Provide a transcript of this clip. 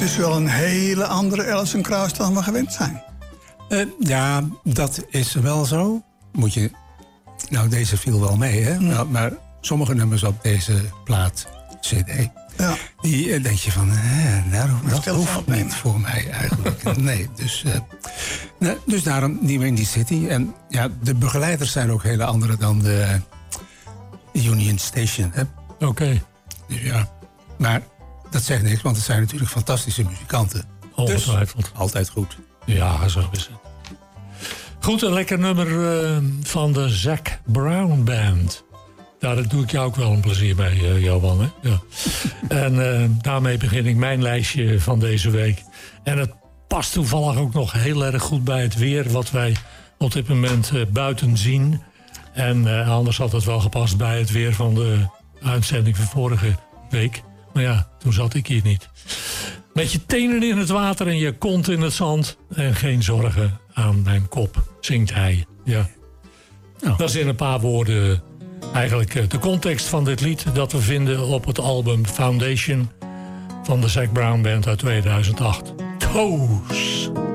is wel een hele andere Alison Krauss dan we gewend zijn. Ja, dat is wel zo. Moet je... Nou, deze viel wel mee, hè? Nou, maar sommige nummers op deze plaat, CD... Ja. Die denk je van, dat hoeft niet voor mij eigenlijk. Nee, dus daarom New Windy City. En ja, de begeleiders zijn ook hele andere dan de Union Station. Oké. Dus ja, maar dat zegt niks, want het zijn natuurlijk fantastische muzikanten. Ongetwijfeld. Dus altijd goed. Ja, zo is het. Goed, een lekker nummer van de Zac Brown Band. Daar doe ik jou ook wel een plezier mee, Johan. Hè? Ja. En daarmee begin ik mijn lijstje van deze week. En het past toevallig ook nog heel erg goed bij het weer... wat wij op dit moment buiten zien. En anders had het wel gepast bij het weer van de uitzending van vorige week. Maar ja, toen zat ik hier niet. Met je tenen in het water en je kont in het zand... en geen zorgen aan mijn kop, zingt hij. Ja. Nou. Dat is in een paar woorden... Eigenlijk de context van dit lied dat we vinden op het album Foundation van de Zac Brown Band uit 2008. Toes!